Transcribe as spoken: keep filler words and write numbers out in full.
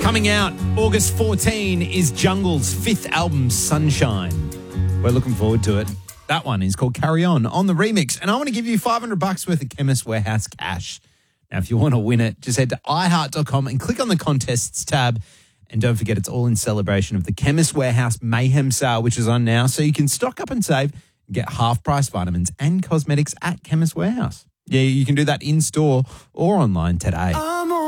Coming out August fourteenth is Jungle's fifth album, Sunshine. We're looking forward to it. That one is called Carry On on the remix. And I want to give you five hundred bucks worth of Chemist Warehouse cash. Now, if you want to win it, just head to i heart dot com and click on the contests tab. And don't forget, it's all in celebration of the Chemist Warehouse Mayhem sale, which is on now. So you can stock up and save and get half-price vitamins and cosmetics at Chemist Warehouse. Yeah, you can do that in-store or online today. I'm